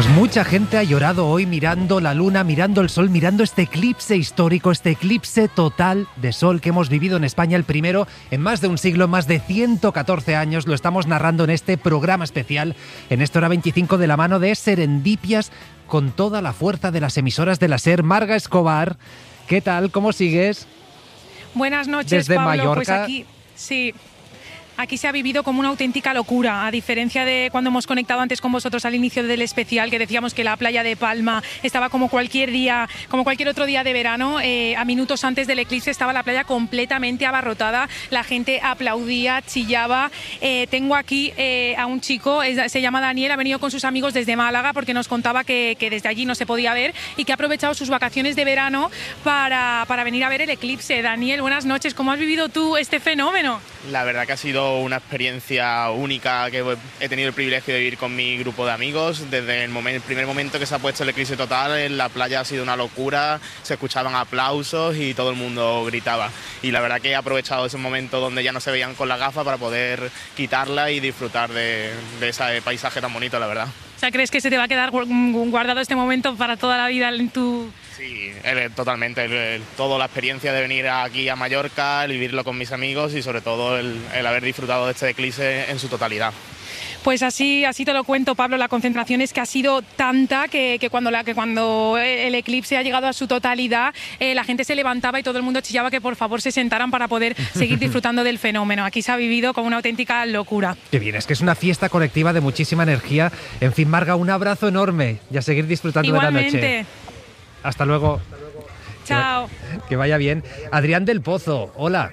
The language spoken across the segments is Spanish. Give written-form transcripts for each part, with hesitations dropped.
Mucha gente ha llorado hoy mirando la luna, mirando el sol, mirando este eclipse histórico, este eclipse total de sol que hemos vivido en España, el primero en más de un siglo, más de 114 años. Lo estamos narrando en este programa especial, en esta hora 25, de la mano de Serendipias, con toda la fuerza de las emisoras de la SER. Marga Escobar, ¿qué tal? ¿Cómo sigues? Buenas noches, Desde Pablo. Mallorca. Pues aquí, sí. Aquí se ha vivido como una auténtica locura, a diferencia de cuando hemos conectado antes con vosotros al inicio del especial, que decíamos que la playa de Palma estaba como cualquier día, como cualquier otro día de verano. A minutos antes del eclipse estaba la playa completamente abarrotada, la gente aplaudía, chillaba. Tengo aquí a un chico, se llama Daniel, ha venido con sus amigos desde Málaga porque nos contaba que desde allí no se podía ver y que ha aprovechado sus vacaciones de verano para venir a ver el eclipse. Daniel, buenas noches, ¿cómo has vivido tú este fenómeno? La verdad que ha sido una experiencia única que he tenido el privilegio de vivir con mi grupo de amigos. Desde el primer momento que se ha puesto el eclipse total, en la playa ha sido una locura, se escuchaban aplausos y todo el mundo gritaba. Y la verdad que he aprovechado ese momento donde ya no se veían con la gafa para poder quitarla y disfrutar de ese paisaje tan bonito, la verdad. O sea, ¿crees que se te va a quedar guardado este momento para toda la vida en tu...? Sí, totalmente. Toda la experiencia de venir aquí a Mallorca, el vivirlo con mis amigos y sobre todo el haber disfrutado de este eclipse en su totalidad. Pues así te lo cuento, Pablo. La concentración es que ha sido tanta que cuando el eclipse ha llegado a su totalidad, la gente se levantaba y todo el mundo chillaba que por favor se sentaran para poder seguir disfrutando del fenómeno. Aquí se ha vivido como una auténtica locura. Qué bien, es que es una fiesta colectiva de muchísima energía. En fin, Marga, un abrazo enorme y a seguir disfrutando Igualmente. de la noche. Hasta luego. Chao. Que vaya bien. Adrián del Pozo, hola.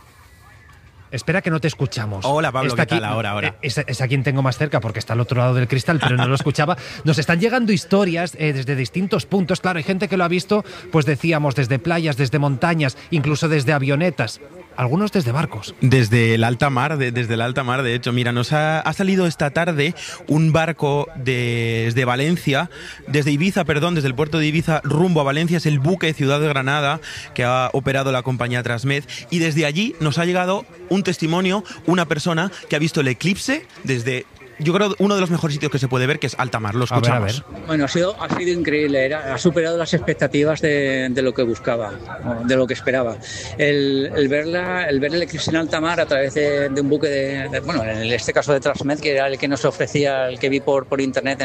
Espera que no te escuchamos. Hola, Pablo, Está ¿qué tal? aquí, Ahora. Es a quien tengo más cerca porque está al otro lado del cristal, pero no lo escuchaba. Nos están llegando historias desde distintos puntos. Claro, hay gente que lo ha visto, pues decíamos, desde playas, desde montañas, incluso desde avionetas. Algunos desde barcos. Desde el alta mar, de hecho. Mira, nos ha salido esta tarde un barco desde Valencia, desde el puerto de Ibiza rumbo a Valencia. Es el buque Ciudad de Granada que ha operado la compañía Transmed. Y desde allí nos ha llegado un testimonio, una persona que ha visto el eclipse desde... Yo creo uno de los mejores sitios que se puede ver, que es alta mar. Lo escuchamos. A ver. Bueno, ha sido increíble. Ha superado las expectativas de lo que buscaba, de lo que esperaba. El ver el eclipse en alta mar a través de un buque en este caso de Transmed, que era el que nos ofrecía, el que vi por internet,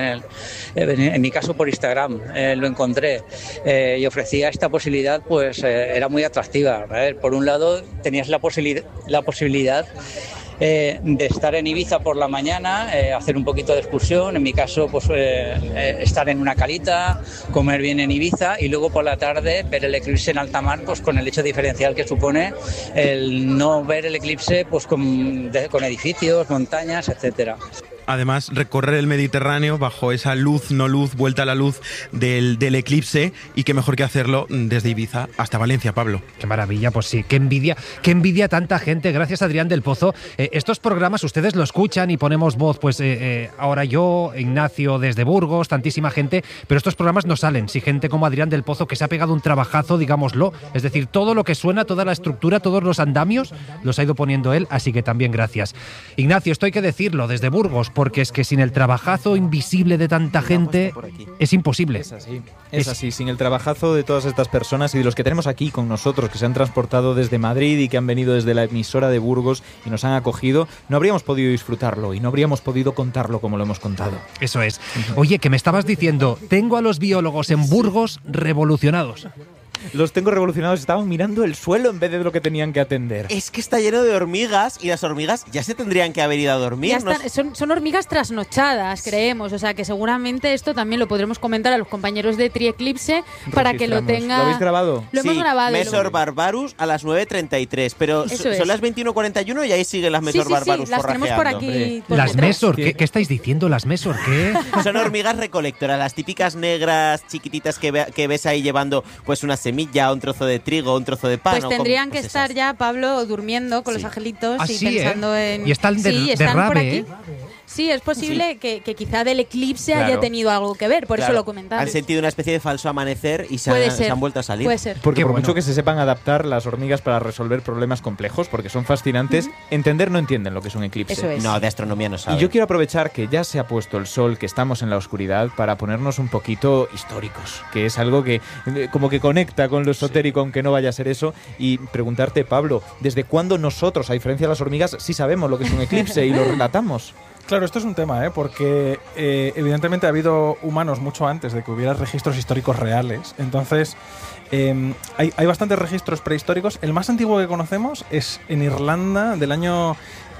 en mi caso por Instagram, lo encontré y ofrecía esta posibilidad, pues era muy atractiva. A ver, por un lado tenías la posibilidad de estar en Ibiza por la mañana, hacer un poquito de excursión, en mi caso pues estar en una calita, comer bien en Ibiza y luego por la tarde ver el eclipse en alta mar, pues con el hecho diferencial que supone el no ver el eclipse pues con edificios, montañas, etcétera. Además, recorrer el Mediterráneo bajo esa vuelta a la luz del eclipse, y qué mejor que hacerlo desde Ibiza hasta Valencia, Pablo. Qué maravilla, pues sí, qué envidia tanta gente. Gracias, Adrián del Pozo. Estos programas ustedes lo escuchan y ponemos voz, pues ahora yo, Ignacio desde Burgos, tantísima gente, pero estos programas no salen si gente como Adrián del Pozo, que se ha pegado un trabajazo, digámoslo, es decir, todo lo que suena, toda la estructura, todos los andamios, los ha ido poniendo él, así que también gracias. Ignacio, esto hay que decirlo, desde Burgos, porque es que sin el trabajazo invisible de tanta gente es imposible. Es así, sin el trabajazo de todas estas personas y de los que tenemos aquí con nosotros, que se han transportado desde Madrid y que han venido desde la emisora de Burgos y nos han acogido, no habríamos podido disfrutarlo y no habríamos podido contarlo como lo hemos contado. Eso es. Oye, que me estabas diciendo, tengo a los biólogos en Burgos revolucionados. Los tengo revolucionados, estaban mirando el suelo en vez de lo que tenían que atender. Es que está lleno de hormigas y las hormigas ya se tendrían que haber ido a dormir. Son hormigas trasnochadas, creemos. O sea que seguramente esto también lo podremos comentar a los compañeros de Trieclipse para que lo tenga... ¿Lo habéis grabado? Lo hemos grabado. Mesor Barbarus a las 9:33, pero son las 21:41 y ahí siguen las Mesor Barbarus las tenemos por aquí. Por las Mesor, ¿qué estáis diciendo? ¿Las Mesor qué? Son hormigas recolectoras, las típicas negras chiquititas que ves ahí llevando pues una semilla, un trozo de trigo, un trozo de pan. Pues tendrían que estar ya, Pablo, durmiendo con los angelitos y sí, pensando en... Y están de están por aquí. rave, Sí, es posible que quizá del eclipse Claro. haya tenido algo que ver, por Claro, eso lo comentaba. Han sentido una especie de falso amanecer y se Puede han, ser. se han vuelto a salir. Puede ser. Porque Qué por bueno. mucho que se sepan adaptar las hormigas para resolver problemas complejos, porque son fascinantes, entender no entienden lo que es un eclipse. Eso es. No, de astronomía no saben. Y yo quiero aprovechar que ya se ha puesto el sol, que estamos en la oscuridad, para ponernos un poquito históricos, que es algo que como que conecta con lo esotérico, aunque no vaya a ser eso, y preguntarte, Pablo, ¿desde cuándo nosotros, a diferencia de las hormigas, sí sabemos lo que es un eclipse y lo relatamos? Claro, esto es un tema, porque evidentemente ha habido humanos mucho antes de que hubiera registros históricos reales. Entonces, hay bastantes registros prehistóricos. El más antiguo que conocemos es en Irlanda del año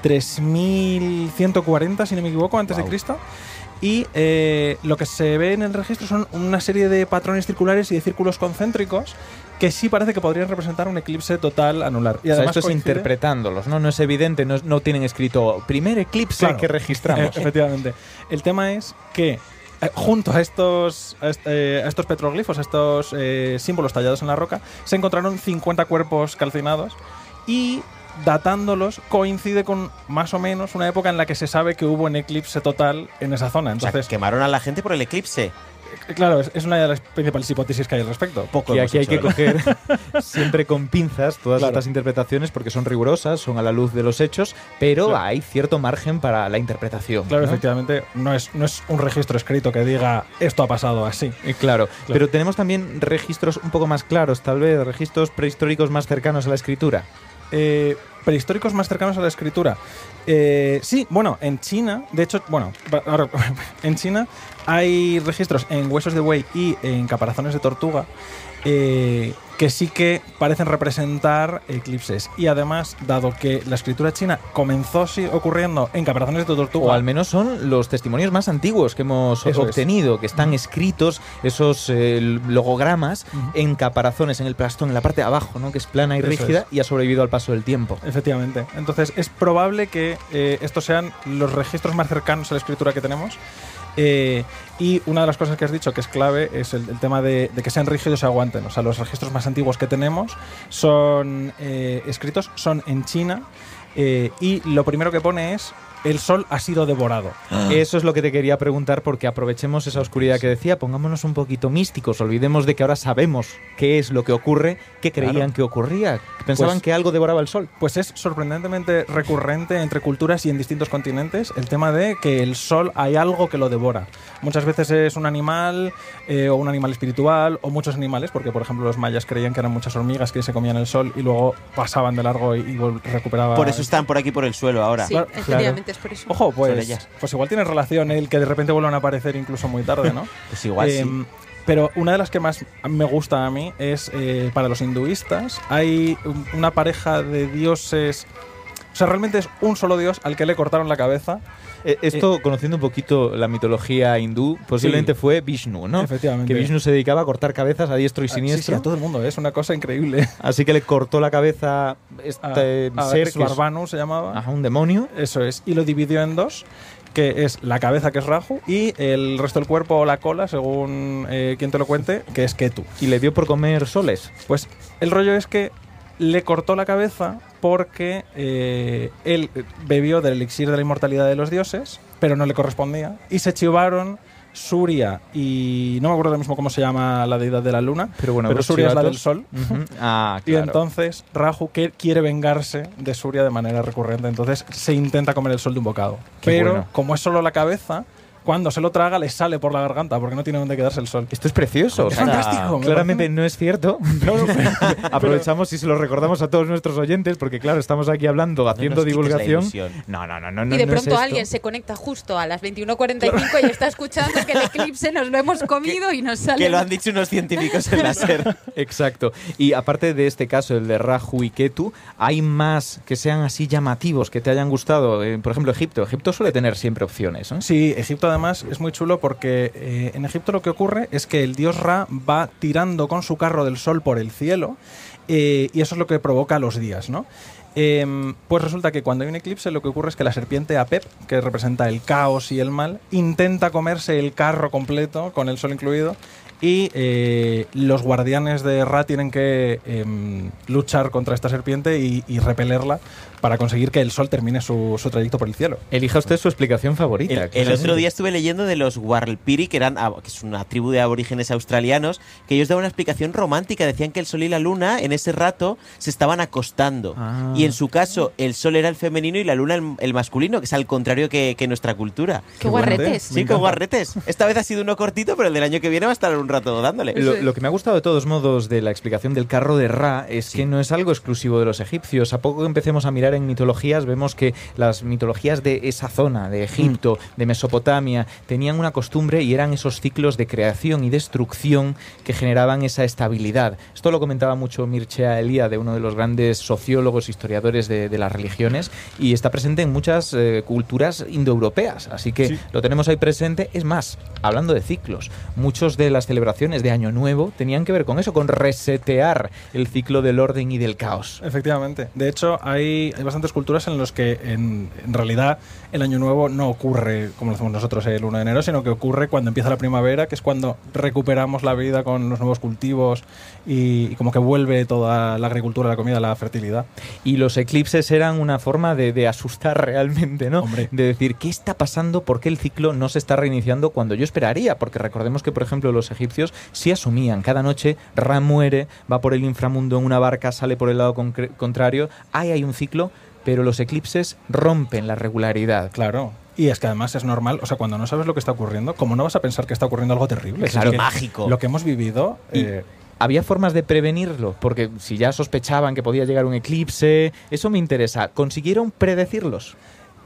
3140, si no me equivoco, antes de Cristo. Y lo que se ve en el registro son una serie de patrones circulares y de círculos concéntricos que sí parece que podrían representar un eclipse total anular. Y O sea, además esto es coincide- interpretándolos, ¿no? No es evidente, no tienen escrito primer eclipse Claro. que registramos. Efectivamente. El tema es que junto a estos petroglifos, a estos símbolos tallados en la roca, se encontraron 50 cuerpos calcinados y datándolos coincide con más o menos una época en la que se sabe que hubo un eclipse total en esa zona. O sea, Entonces, quemaron a la gente por el eclipse. claro, es una de las principales hipótesis que hay al respecto. Poco Y hemos aquí hay hecho, que ¿verdad? coger siempre con pinzas todas Claro. estas interpretaciones porque son rigurosas, son a la luz de los hechos, pero Claro. hay cierto margen para la interpretación. Claro, ¿no? efectivamente, no es un registro escrito que diga esto ha pasado así. Claro, pero tenemos también registros un poco más claros, tal vez, registros prehistóricos más cercanos a la escritura. Prehistóricos más cercanos a la escritura. Sí, bueno, en China, de hecho, ahora, en China hay registros en huesos de buey y en caparazones de tortuga que sí que parecen representar eclipses. Y además, dado que la escritura china comenzó sí ocurriendo en caparazones de tortuga, O al menos son los testimonios más antiguos que hemos Eso es. obtenido, que están escritos esos logogramas en caparazones, en el plastón, en la parte de abajo, ¿no? Que es plana y Eso rígida es. y ha sobrevivido al paso del tiempo. efectivamente. Entonces, es probable que estos sean los registros más cercanos a la escritura que tenemos. Y una de las cosas que has dicho que es clave es el tema de que sean rígidos y aguanten. O sea, los registros más antiguos que tenemos son escritos, son en China, y lo primero que pone es: el sol ha sido devorado. Eso es lo que te quería preguntar, porque aprovechemos esa oscuridad que decía, pongámonos un poquito místicos, olvidemos de que ahora sabemos qué es lo que ocurre, qué creían Claro. que ocurría, pensaban Pues- que algo devoraba el sol. Pues es sorprendentemente recurrente entre culturas y en distintos continentes el tema de que el sol hay algo que lo devora. Muchas veces es un animal o un animal espiritual o muchos animales, porque por ejemplo los mayas creían que eran muchas hormigas que se comían el sol y luego pasaban de largo y recuperaban. Por eso están por aquí por el suelo ahora. Sí, Claro, efectivamente, es por eso. Ojo, Son pues, ellas. pues igual tiene relación el que de repente vuelvan a aparecer incluso muy tarde, ¿no? Pues igual sí. Pero una de las que más me gusta a mí es para los hinduistas. Hay una pareja de dioses. O sea, realmente es un solo dios al que le cortaron la cabeza. Esto, conociendo un poquito la mitología hindú, posiblemente fue Vishnu, ¿no? Efectivamente. Que Vishnu se dedicaba a cortar cabezas a diestro y Sí, siniestro. sí, a todo el mundo. Es una cosa increíble. Así que le cortó la cabeza a este ser que es Svarbhanu se llamaba. ajá, un demonio. Eso es. Y lo dividió en dos, que es la cabeza, que es Rahu, y el resto del cuerpo o la cola, según quien te lo cuente, que es Ketu. Y le dio por comer soles. Pues el rollo es que le cortó la cabeza porque él bebió del elixir de la inmortalidad de los dioses, pero no le correspondía, y se chivaron Surya y no me acuerdo ahora mismo cómo se llama la deidad de la luna, Pero bueno, los Surya es la del chivatos. sol. Ujú. Ah, Y claro. entonces Rahu quiere vengarse de Surya de manera recurrente, entonces se intenta comer el sol de un bocado. Qué Pero bueno. como es solo la cabeza, cuando se lo traga le sale por la garganta porque no tiene dónde quedarse el sol. Esto es precioso. Es fantástico. me Claramente parece- no es cierto. Aprovechamos y se lo recordamos a todos nuestros oyentes, porque claro, estamos aquí hablando, haciendo nos quites la divulgación. ilusión. No, Y de no es pronto esto. alguien se conecta justo a las 21:45 y está escuchando que el eclipse nos lo hemos comido y nos sale. Que lo han dicho unos científicos en la SER. Exacto. Y aparte de este caso, el de Rahu y Ketu, ¿hay más que sean así llamativos, que te hayan gustado? Por ejemplo, Egipto. Egipto suele tener siempre opciones, ¿no? Sí, Egipto además es muy chulo porque en Egipto lo que ocurre es que el dios Ra va tirando con su carro del sol por el cielo y eso es lo que provoca los días, ¿no? Pues resulta que cuando hay un eclipse lo que ocurre es que la serpiente Apep, que representa el caos y el mal, intenta comerse el carro completo, con el sol incluido, y los guardianes de Ra tienen que luchar contra esta serpiente y repelerla para conseguir que el sol termine su trayecto por el cielo. Elija usted su explicación favorita. El otro día estuve leyendo de los Warlpiri, que es una tribu de aborígenes australianos, que ellos daban una explicación romántica. Decían que el sol y la luna en ese rato se estaban acostando. Y en su caso, el sol era el femenino y la luna el masculino, que es al contrario que nuestra cultura. ¡Qué guarretes! Sí, qué guarretes. Esta vez ha sido uno cortito, pero el del año que viene va a estar un rato dándole. Lo que me ha gustado de todos modos de la explicación del carro de Ra es que no es algo exclusivo de los egipcios. A poco que empecemos a mirar en mitologías, vemos que las mitologías de esa zona, de Egipto, de Mesopotamia, tenían una costumbre y eran esos ciclos de creación y destrucción que generaban esa estabilidad. Esto lo comentaba mucho Mircea Eliade, uno de los grandes sociólogos, historiadores de las religiones, y está presente en muchas culturas indoeuropeas. Así que lo tenemos ahí presente. Es más, hablando de ciclos, muchas de las celebraciones de Año Nuevo tenían que ver con eso, con resetear el ciclo del orden y del caos. Efectivamente. De hecho, hay bastantes culturas en las que en realidad el Año Nuevo no ocurre como lo hacemos nosotros el 1 de enero, sino que ocurre cuando empieza la primavera, que es cuando recuperamos la vida con los nuevos cultivos y como que vuelve toda la agricultura, la comida, la fertilidad. Y los eclipses eran una forma de asustar realmente, ¿no? Hombre. De decir, ¿qué está pasando? ¿Por qué el ciclo no se está reiniciando cuando yo esperaría? Porque recordemos que, por ejemplo, los egipcios sí asumían, cada noche Ra muere, va por el inframundo en una barca, sale por el lado contrario, ahí hay un ciclo, pero los eclipses rompen la regularidad. Claro. Y es que además es normal, o sea, cuando no sabes lo que está ocurriendo, ¿cómo no vas a pensar que está ocurriendo algo terrible? Claro, es mágico. Lo que hemos vivido... ¿Había formas de prevenirlo? Porque si ya sospechaban que podía llegar un eclipse, eso me interesa. ¿Consiguieron predecirlos?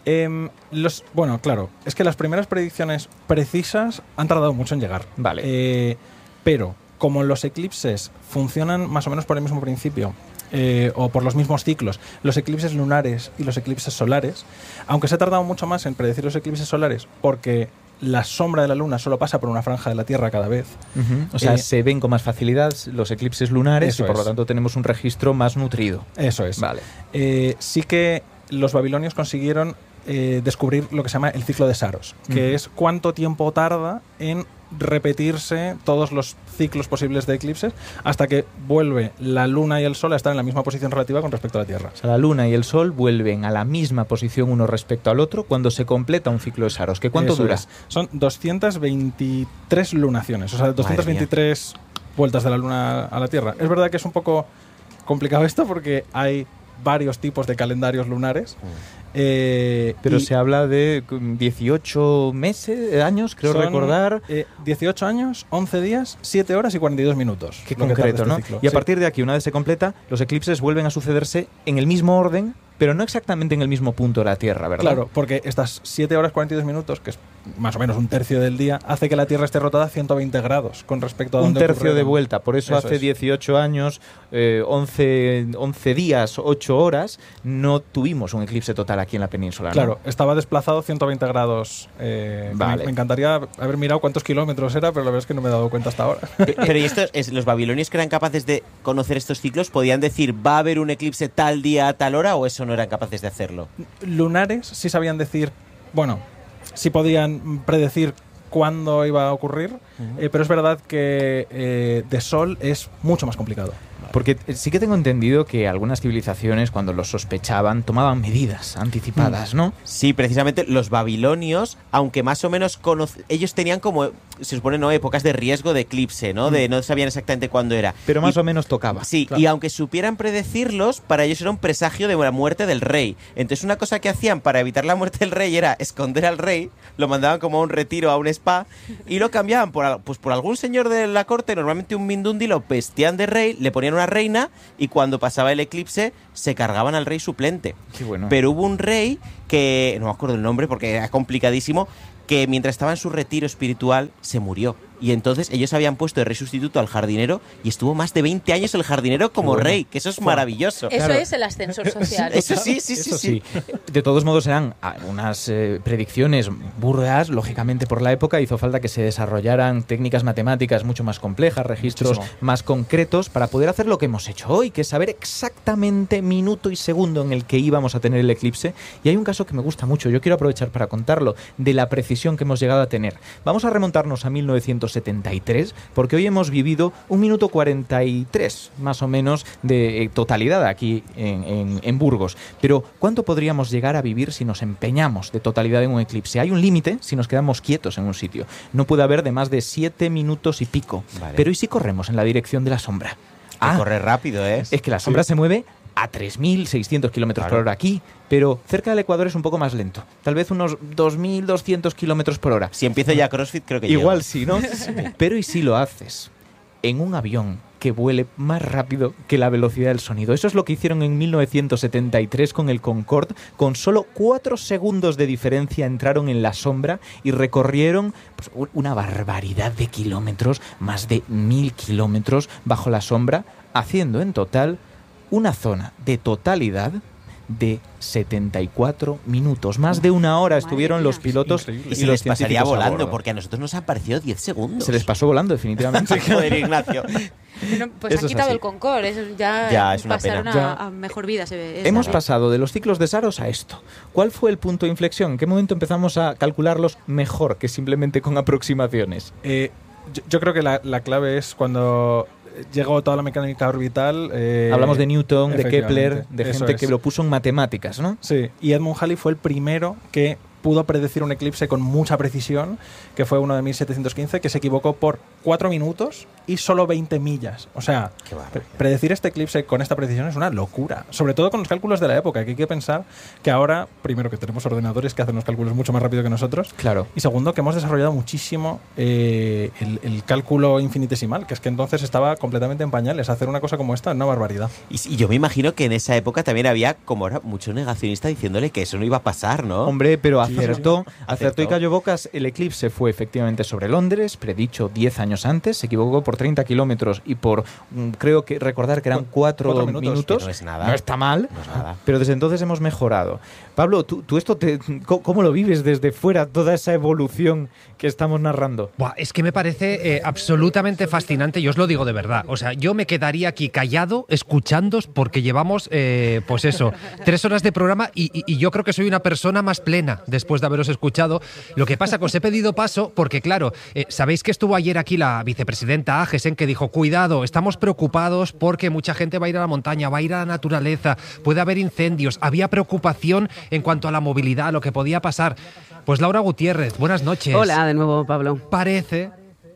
Bueno, claro, es que las primeras predicciones precisas han tardado mucho en llegar. Vale. Pero como los eclipses funcionan más o menos por el mismo principio, o por los mismos ciclos, los eclipses lunares y los eclipses solares, aunque se ha tardado mucho más en predecir los eclipses solares porque la sombra de la luna solo pasa por una franja de la Tierra cada vez. O sea, se ven con más facilidad los eclipses lunares y por lo tanto tenemos un registro más nutrido. Eso es. Vale. Sí que los babilonios consiguieron descubrir lo que se llama el ciclo de Saros, que es cuánto tiempo tarda en repetirse todos los ciclos posibles de eclipses hasta que vuelve la luna y el sol a estar en la misma posición relativa con respecto a la Tierra. O sea, la luna y el sol vuelven a la misma posición uno respecto al otro cuando se completa un ciclo de Saros. ¿Qué cuánto dura? Son 223 lunaciones, o sea, 223 vueltas de la luna a la Tierra. Es verdad que es un poco complicado esto porque hay varios tipos de calendarios lunares. Pero se habla de 18 meses, años, creo recordar. 18 años, 11 días, 7 horas y 42 minutos. Qué concreto, ¿no? Ciclo. Y a partir de aquí, una vez se completa, los eclipses vuelven a sucederse en el mismo orden, pero no exactamente en el mismo punto de la Tierra, ¿verdad? Claro, porque estas 7 horas 42 minutos, que es más o menos un tercio del día, hace que la Tierra esté rotada a 120 grados con respecto a donde un tercio de vuelta, por eso hace 18 años, 11 días, 8 horas, no tuvimos un eclipse total aquí en la península, ¿no? Claro, estaba desplazado 120 grados. Vale. Me encantaría haber mirado cuántos kilómetros era, pero la verdad es que no me he dado cuenta hasta ahora. Pero ¿y los babilonios que eran capaces de conocer estos ciclos podían decir va a haber un eclipse tal día a tal hora o eso no eran capaces de hacerlo? Lunares sí sabían decir, bueno, sí podían predecir cuándo iba a ocurrir, pero es verdad que de sol es mucho más complicado. Porque sí que tengo entendido que algunas civilizaciones, cuando los sospechaban, tomaban medidas anticipadas, ¿no? Sí, precisamente los babilonios, aunque más o menos ellos tenían como, se supone, ¿no?, épocas de riesgo de eclipse, ¿no? De no sabían exactamente cuándo era. Pero más o menos tocaba. Sí, claro. Y aunque supieran predecirlos, para ellos era un presagio de la muerte del rey. Entonces una cosa que hacían para evitar la muerte del rey era esconder al rey, lo mandaban como a un retiro, a un spa, y lo cambiaban por algún señor de la corte, normalmente un mindundi, lo vestían de rey, le ponían una reina y cuando pasaba el eclipse se cargaban al rey suplente. Qué bueno. Pero hubo un rey que, no me acuerdo el nombre porque era complicadísimo, que mientras estaba en su retiro espiritual se murió. Y entonces ellos habían puesto de rey sustituto al jardinero y estuvo más de 20 años el jardinero como rey, que eso es maravilloso. Eso es el ascensor social. Eso sí. De todos modos eran unas predicciones burdas, lógicamente por la época hizo falta que se desarrollaran técnicas matemáticas mucho más complejas, registros más concretos para poder hacer lo que hemos hecho hoy, que es saber exactamente minuto y segundo en el que íbamos a tener el eclipse. Y hay un caso que me gusta mucho, yo quiero aprovechar para contarlo, de la precisión que hemos llegado a tener. Vamos a remontarnos a 1900 1973, porque hoy hemos vivido 1 minuto 43, más o menos, de totalidad aquí en Burgos. Pero, ¿cuánto podríamos llegar a vivir si nos empeñamos de totalidad en un eclipse? Hay un límite si nos quedamos quietos en un sitio. No puede haber de más de 7 minutos y pico. Vale. Pero ¿y si corremos en la dirección de la sombra? Corre rápido, ¿eh? Es que la sombra se mueve a 3.600 kilómetros por hora aquí, pero cerca del Ecuador es un poco más lento. Tal vez unos 2.200 kilómetros por hora. Si empiezo ya CrossFit, creo que igual llego. sí, ¿no? Pero ¿y si lo haces en un avión que vuele más rápido que la velocidad del sonido? Eso es lo que hicieron en 1973 con el Concorde. Con solo 4 segundos de diferencia entraron en la sombra y recorrieron pues, una barbaridad de kilómetros, más de 1.000 kilómetros bajo la sombra, haciendo en total una zona de totalidad de 74 minutos. Más de 1 hora estuvieron los pilotos. Y se les pasaría volando, porque a nosotros nos han parecido 10 segundos. Se les pasó volando, definitivamente. Joder, Ignacio. Bueno, pues Eso ha es quitado así. el Concorde, eso ya es una pasaron pena. a mejor vida. Se ve, Hemos pasado de los ciclos de Saros a esto. ¿Cuál fue el punto de inflexión? ¿En qué momento empezamos a calcularlos mejor que simplemente con aproximaciones? Yo creo que la clave es cuando llegó toda la mecánica orbital. Hablamos de Newton, de Kepler, de Eso gente es. que lo puso en matemáticas, ¿no? Sí, y Edmund Halley fue el primero que pudo predecir un eclipse con mucha precisión, que fue uno de 1715, que se equivocó por 4 minutos y solo 20 millas. O sea, predecir este eclipse con esta precisión es una locura. Sobre todo con los cálculos de la época, que hay que pensar que ahora, primero, que tenemos ordenadores que hacen los cálculos mucho más rápido que nosotros. Claro. Y segundo, que hemos desarrollado muchísimo el cálculo infinitesimal, que es que entonces estaba completamente en pañales. Hacer una cosa como esta es una barbaridad. Y yo me imagino que en esa época también había, como ahora, mucho negacionista diciéndole que eso no iba a pasar, ¿no? Hombre, pero Sí, acertó Acertó. y cayó bocas. El eclipse fue efectivamente sobre Londres, predicho 10 años antes. Se equivocó por 30 kilómetros y por, creo que recordar que eran 4 minutos. Que no es nada. No está mal, No es nada. pero desde entonces hemos mejorado. Pablo, ¿tú esto cómo lo vives desde fuera, toda esa evolución que estamos narrando? Buah, es que me parece absolutamente fascinante, y os lo digo de verdad. O sea, yo me quedaría aquí callado, escuchándoos, porque llevamos, pues eso, 3 horas de programa y yo creo que soy una persona más plena después de haberos escuchado. Lo que pasa que os he pedido paso porque, claro, sabéis que estuvo ayer aquí la vicepresidenta Agesen, que dijo, cuidado, estamos preocupados porque mucha gente va a ir a la montaña, va a ir a la naturaleza, puede haber incendios. Había preocupación en cuanto a la movilidad, a lo que podía pasar. Pues Laura Gutiérrez, buenas noches. Hola de nuevo, Pablo. Parece,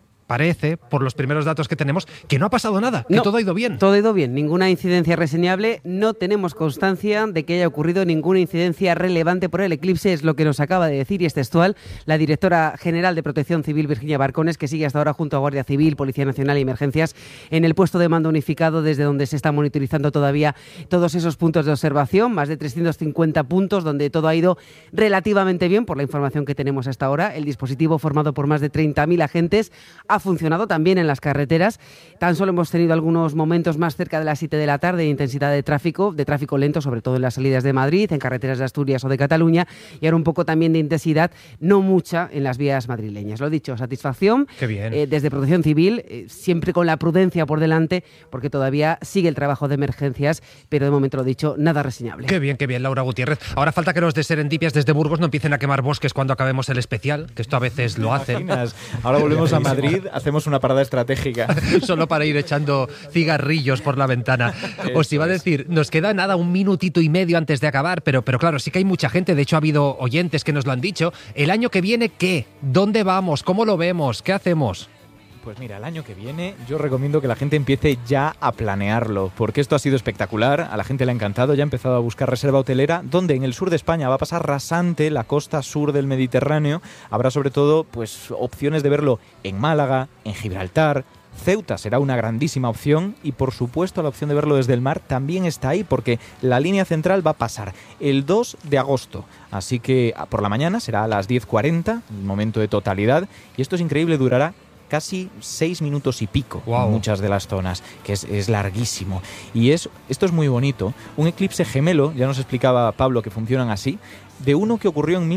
por los primeros datos que tenemos, que no ha pasado nada, que No, todo ha ido bien. Todo ha ido bien, ninguna incidencia reseñable, no tenemos constancia de que haya ocurrido ninguna incidencia relevante por el eclipse, es lo que nos acaba de decir, y es textual, la directora general de Protección Civil, Virginia Barcones, que sigue hasta ahora junto a Guardia Civil, Policía Nacional y Emergencias en el puesto de mando unificado, desde donde se está monitorizando todavía todos esos puntos de observación, más de 350 puntos donde todo ha ido relativamente bien, por la información que tenemos hasta ahora. El dispositivo, formado por más de 30.000 agentes, ha funcionado también en las carreteras. Tan solo hemos tenido algunos momentos más cerca de las 7 de la tarde de intensidad de tráfico lento, sobre todo en las salidas de Madrid, en carreteras de Asturias o de Cataluña, y ahora un poco también de intensidad, no mucha, en las vías madrileñas. Lo dicho, satisfacción. Qué bien. Desde Protección Civil, siempre con la prudencia por delante, porque todavía sigue el trabajo de emergencias, pero de momento, lo dicho, nada reseñable. Qué bien, Laura Gutiérrez. Ahora falta que los de Serendipias desde Burgos no empiecen a quemar bosques cuando acabemos el especial, que esto a veces lo hacen. Ahora volvemos a Madrid, hacemos una parada estratégica. Solo para ir echando cigarrillos por la ventana. Os iba a decir, nos queda nada, 1 minutito y medio antes de acabar, pero claro, sí que hay mucha gente, de hecho ha habido oyentes que nos lo han dicho. ¿El año que viene qué? ¿Dónde vamos? ¿Cómo lo vemos? ¿Qué hacemos? Pues mira, el año que viene yo recomiendo que la gente empiece ya a planearlo, porque esto ha sido espectacular, a la gente le ha encantado, ya ha empezado a buscar reserva hotelera, donde en el sur de España va a pasar rasante, la costa sur del Mediterráneo. Habrá sobre todo pues opciones de verlo en Málaga, en Gibraltar. Ceuta será una grandísima opción y, por supuesto, la opción de verlo desde el mar también está ahí, porque la línea central va a pasar el 2 de agosto. Así que por la mañana será a las 10:40, el momento de totalidad, y esto es increíble, durará casi 6 minutos y pico en muchas de las zonas, que es larguísimo. Y esto es muy bonito. Un eclipse gemelo, ya nos explicaba Pablo que funcionan así, de uno que ocurrió en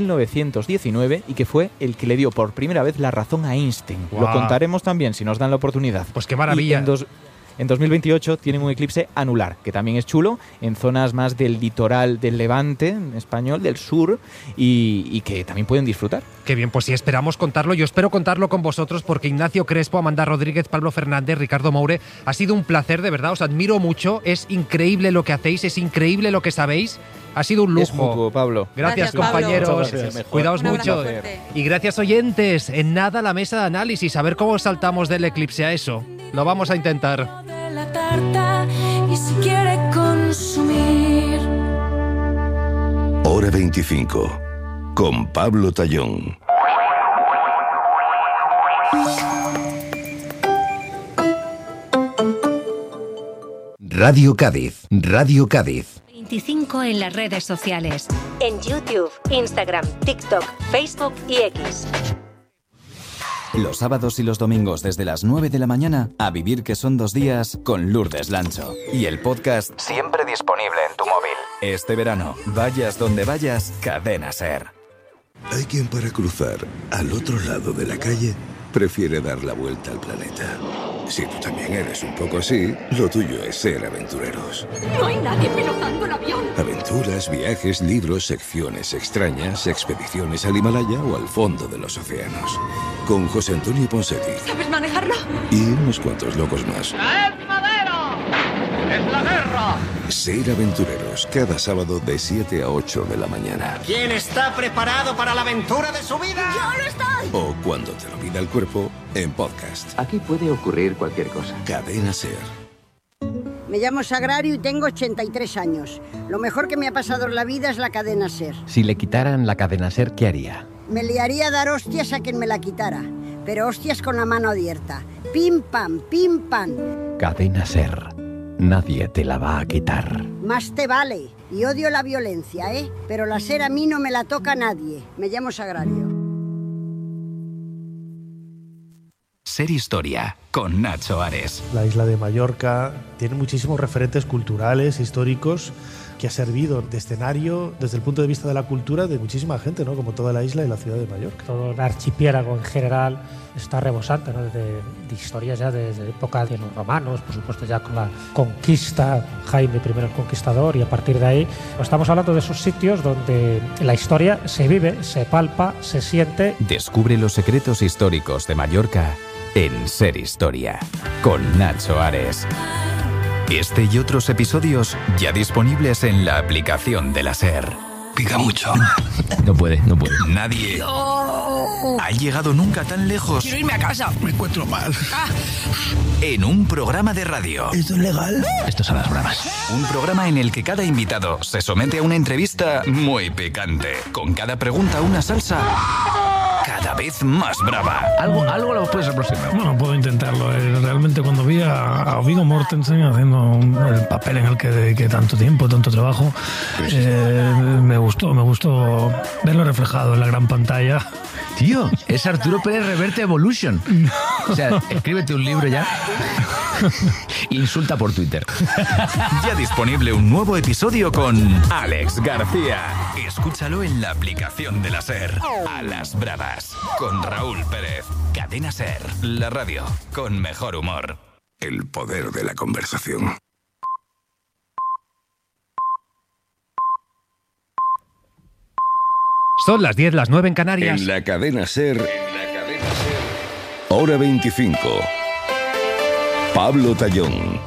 1919 y que fue el que le dio por primera vez la razón a Einstein. Lo contaremos también si nos dan la oportunidad. Pues qué maravilla. En 2028 tienen un eclipse anular, que también es chulo, en zonas más del litoral del Levante, en español, del sur, y que también pueden disfrutar. Qué bien, pues sí, esperamos contarlo. Yo espero contarlo con vosotros porque Ignacio Crespo, Amanda Rodríguez, Pablo Fernández, Ricardo Moure, ha sido un placer, de verdad, os admiro mucho. Es increíble lo que hacéis, es increíble lo que sabéis. Ha sido un lujo. Es mutuo, Pablo. Gracias, Pablo. compañeros. Gracias. Cuidaos Un mucho. abrazo fuerte. Y gracias, oyentes. En nada, la mesa de análisis. A ver cómo saltamos del eclipse a eso. Lo vamos a intentar. De la tarta, y si quiere consumir. Hora 25. Con Pablo Tallón. Radio Cádiz. Radio Cádiz. 25 en las redes sociales. En YouTube, Instagram, TikTok, Facebook y X. Los sábados y los domingos desde las 9 de la mañana, a vivir que son 2 días con Lourdes Lancho. Y el podcast siempre disponible en tu móvil. Este verano, vayas donde vayas, Cadena SER. Hay quien para cruzar al otro lado de la calle prefiere dar la vuelta al planeta. Si tú también eres un poco así, lo tuyo es ser aventureros. No hay nadie pilotando el avión. Aventuras, viajes, libros, secciones extrañas, expediciones al Himalaya o al fondo de los océanos. Con José Antonio Ponseti. ¿Sabes manejarlo? Y unos cuantos locos más. ¡Es madera! ¡Es la guerra! Ser aventureros, cada sábado de 7 a 8 de la mañana. ¿Quién está preparado para la aventura de su vida? ¡Yo lo estoy! O cuando te lo pida el cuerpo, en podcast. Aquí puede ocurrir cualquier cosa. Cadena SER. Me llamo Sagrario y tengo 83 años. Lo mejor que me ha pasado en la vida es la cadena SER. Si le quitaran la cadena SER, ¿qué haría? Me liaría a dar hostias a quien me la quitara. Pero hostias con la mano abierta. Pim, pam, pim, pam. Cadena SER. Nadie te la va a quitar. Más te vale. Y odio la violencia, ¿eh? Pero la SER a mí no me la toca nadie. Me llamo Sagrario. SER Historia, con Nacho Ares. La isla de Mallorca tiene muchísimos referentes culturales, históricos, que ha servido de escenario desde el punto de vista de la cultura de muchísima gente, ¿no? Como toda la isla y la ciudad de Mallorca. Todo el archipiélago en general está rebosante, ¿no? de historias ya desde época de los romanos, por supuesto ya con la conquista, Jaime I el Conquistador, y a partir de ahí estamos hablando de esos sitios donde la historia se vive, se palpa, se siente. Descubre los secretos históricos de Mallorca en SER Historia, con Nacho Ares. Este y otros episodios ya disponibles en la aplicación de la SER. Pica mucho. No puede. Nadie ha llegado nunca tan lejos. Quiero irme a casa. Me encuentro mal. En un programa de radio. ¿Esto es legal? Esto son las bromas. Un programa en el que cada invitado se somete a una entrevista muy picante. Con cada pregunta una salsa cada vez más brava. Algo lo puedes aproximar. Bueno, puedo intentarlo. Realmente cuando vi a Viggo Mortensen haciendo el papel en el que dediqué tanto tiempo, tanto trabajo, me gustó verlo reflejado en la gran pantalla. Tío, es Arturo Pérez Reverte Evolution. O sea, escríbete un libro ya. Insulta por Twitter. Ya disponible un nuevo episodio con Alex García. Escúchalo en la aplicación de la SER. A las bravas. Con Raúl Pérez. Cadena SER. La radio con mejor humor. El poder de la conversación. Son las 10, las 9 en Canarias. En la cadena SER. Hora 25. Pablo Tallón.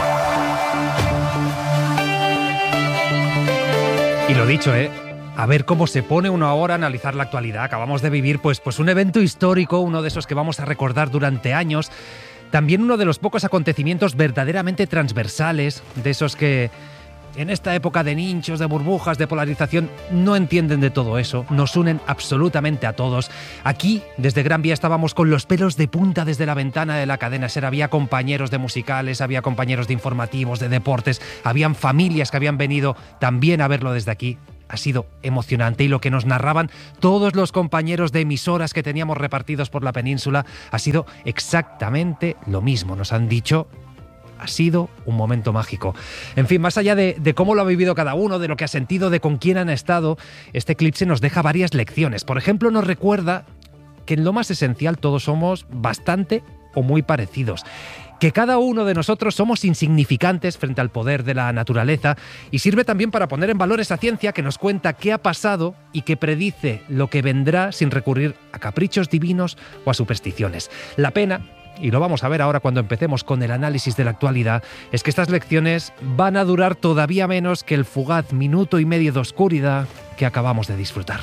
Y lo dicho, a ver cómo se pone uno ahora a analizar la actualidad. Acabamos de vivir pues un evento histórico, uno de esos que vamos a recordar durante años. También uno de los pocos acontecimientos verdaderamente transversales, de esos que en esta época de nichos, de burbujas, de polarización, no entienden de todo eso. Nos unen absolutamente a todos. Aquí, desde Gran Vía, estábamos con los pelos de punta desde la ventana de la cadena SER. Había compañeros de musicales, había compañeros de informativos, de deportes, habían familias que habían venido también a verlo desde aquí. Ha sido emocionante, y lo que nos narraban todos los compañeros de emisoras que teníamos repartidos por la península ha sido exactamente lo mismo. Nos han dicho: ha sido un momento mágico. En fin, más allá de cómo lo ha vivido cada uno, de lo que ha sentido, de con quién han estado, este eclipse nos deja varias lecciones. Por ejemplo, nos recuerda que en lo más esencial todos somos bastante o muy parecidos. Que cada uno de nosotros somos insignificantes frente al poder de la naturaleza, y sirve también para poner en valor esa ciencia que nos cuenta qué ha pasado y que predice lo que vendrá sin recurrir a caprichos divinos o a supersticiones. La pena, y lo vamos a ver ahora cuando empecemos con el análisis de la actualidad, es que estas lecciones van a durar todavía menos que el fugaz minuto y medio de oscuridad que acabamos de disfrutar.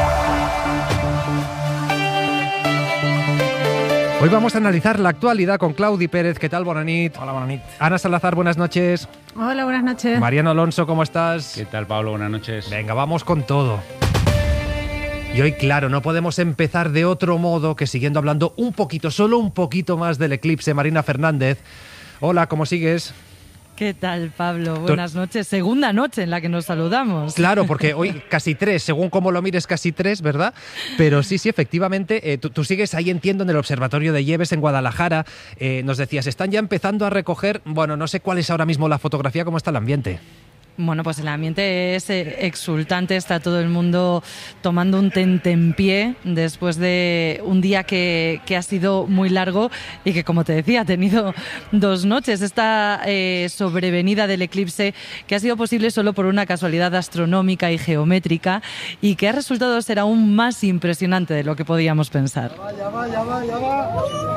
Hoy vamos a analizar la actualidad con Claudi Pérez. ¿Qué tal, Bonanit? Hola, Bonanit. Ana Salazar, buenas noches. Hola, buenas noches. Mariano Alonso, ¿cómo estás? ¿Qué tal, Pablo? Buenas noches. Venga, vamos con todo. Y hoy, claro, no podemos empezar de otro modo que siguiendo hablando un poquito, solo un poquito más del eclipse. Marina Fernández. Hola, ¿cómo sigues? ¿Qué tal, Pablo? Buenas noches. Segunda noche en la que nos saludamos. Claro, porque hoy casi 3, según cómo lo mires, casi 3, ¿verdad? Pero sí, efectivamente, tú sigues ahí, entiendo, en el Observatorio de Lleves en Guadalajara. Nos decías, están ya empezando a recoger, bueno, no sé cuál es ahora mismo la fotografía, cómo está el ambiente. Bueno, pues el ambiente es exultante, está todo el mundo tomando un tentempié después de un día que ha sido muy largo y que, como te decía, ha tenido 2 noches. Esta sobrevenida del eclipse que ha sido posible solo por una casualidad astronómica y geométrica y que ha resultado ser aún más impresionante de lo que podíamos pensar. Ya va.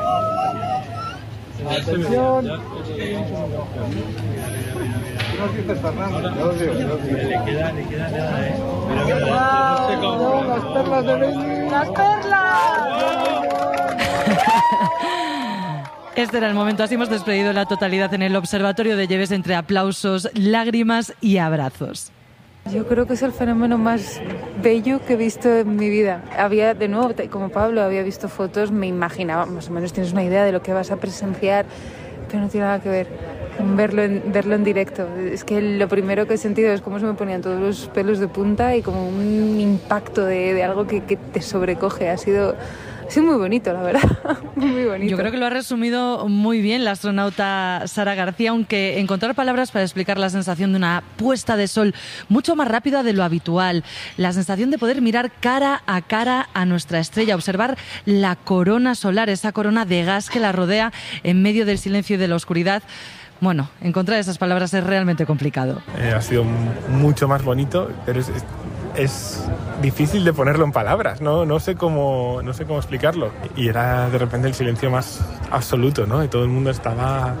Atención. Las perlas de Beni. ¡Las perlas! Este era el momento, así hemos despedido la totalidad en el Observatorio de Lleves entre aplausos, lágrimas y abrazos. Yo creo que es el fenómeno más bello que he visto en mi vida. Había, de nuevo, como Pablo, había visto fotos, me imaginaba, más o menos tienes una idea de lo que vas a presenciar, pero no tiene nada que ver con verlo en directo. Es que lo primero que he sentido es cómo se me ponían todos los pelos de punta y como un impacto de algo que te sobrecoge. Ha sido muy bonito, la verdad. Muy bonito. Yo creo que lo ha resumido muy bien la astronauta Sara García, aunque encontrar palabras para explicar la sensación de una puesta de sol mucho más rápida de lo habitual, la sensación de poder mirar cara a nuestra estrella, observar la corona solar, esa corona de gas que la rodea en medio del silencio y de la oscuridad. Bueno, encontrar esas palabras es realmente complicado. Ha sido mucho más bonito, pero es difícil de ponerlo en palabras, no sé cómo explicarlo. Y era de repente el silencio más absoluto, ¿no? Y todo el mundo estaba...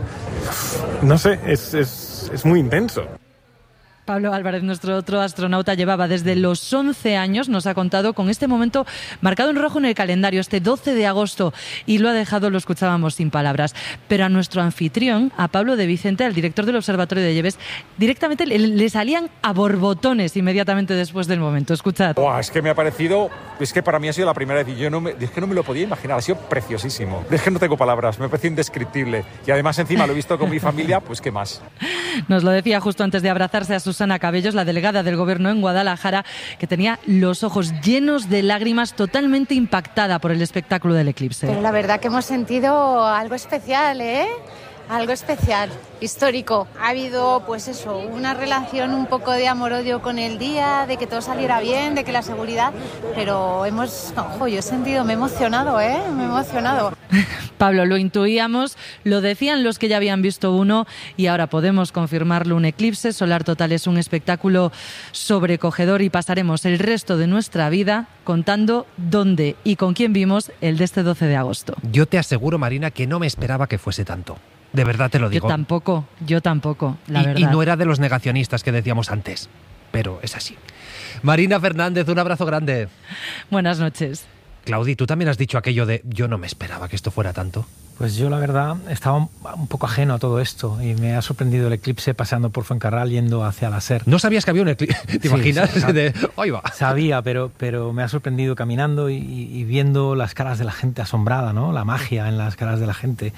No sé, es muy intenso. Pablo Álvarez, nuestro otro astronauta, llevaba desde los 11 años, nos ha contado, con este momento marcado en rojo en el calendario, este 12 de agosto, y lo ha dejado, lo escuchábamos, sin palabras. Pero a nuestro anfitrión, a Pablo de Vicente, al director del Observatorio de Lleves, directamente le salían a borbotones inmediatamente después del momento. Escuchad. Es que me ha parecido, es que para mí ha sido la primera vez y es que no me lo podía imaginar, ha sido preciosísimo. Es que no tengo palabras, me parece indescriptible. Y además encima lo he visto con mi familia, pues qué más. Nos lo decía justo antes de abrazarse a Susana Cabellos, la delegada del Gobierno en Guadalajara, que tenía los ojos llenos de lágrimas, totalmente impactada por el espectáculo del eclipse. Pero la verdad que hemos sentido algo especial, ¿eh? Algo especial, histórico. Ha habido, pues eso, una relación un poco de amor-odio con el día, de que todo saliera bien, de que la seguridad... Pero yo he sentido, me he emocionado, Me he emocionado. Pablo, lo intuíamos, lo decían los que ya habían visto uno y ahora podemos confirmarlo. Un eclipse solar total es un espectáculo sobrecogedor y pasaremos el resto de nuestra vida contando dónde y con quién vimos el de este 12 de agosto. Yo te aseguro, Marina, que no me esperaba que fuese tanto. De verdad te lo digo. Yo tampoco, la verdad. Y no era de los negacionistas que decíamos antes, pero es así. Marina Fernández, un abrazo grande. Buenas noches. Claudi, tú también has dicho aquello de yo no me esperaba que esto fuera tanto. Pues yo, la verdad, estaba un poco ajeno a todo esto y me ha sorprendido el eclipse pasando por Fuencarral yendo hacia la SER. ¿No sabías que había un eclipse? ¿Te imaginas? Ahí va. Sabía, pero me ha sorprendido caminando y viendo las caras de la gente asombrada, ¿no? La magia en las caras de la gente,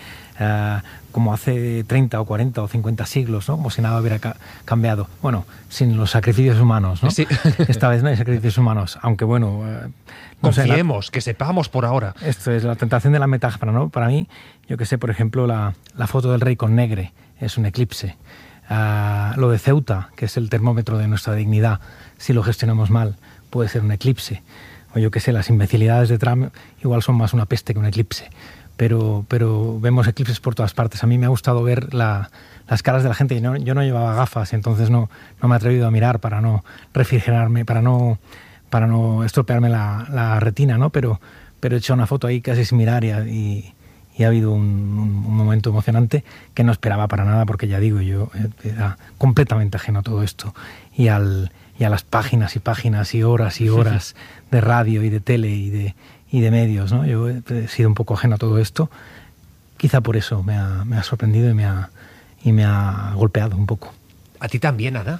como hace 30 o 40 o 50 siglos, ¿no? Como si nada hubiera cambiado. Bueno, sin los sacrificios humanos, ¿no? Sí. Esta vez no hay sacrificios humanos, aunque bueno... Confiemos, que sepamos por ahora. Esto es la tentación de la metáfora, ¿no? Para mí, yo que sé, por ejemplo, la foto del rey con Negre es un eclipse. Lo de Ceuta, que es el termómetro de nuestra dignidad, si lo gestionamos mal, puede ser un eclipse. O yo que sé, las imbecilidades de Trump igual son más una peste que un eclipse. pero vemos eclipses por todas partes. A mí me ha gustado ver las caras de la gente. Yo no llevaba gafas, entonces no me he atrevido a mirar para no refrigerarme, para no estropearme la retina, ¿no? Pero he hecho una foto ahí casi sin mirar y ha habido un momento emocionante que no esperaba para nada, porque ya digo, yo era completamente ajeno a todo esto y a las páginas y páginas y horas de radio y de tele y de medios, ¿no? Yo he sido un poco ajeno a todo esto. Quizá por eso me ha sorprendido y me ha golpeado un poco. ¿A ti también, Ana?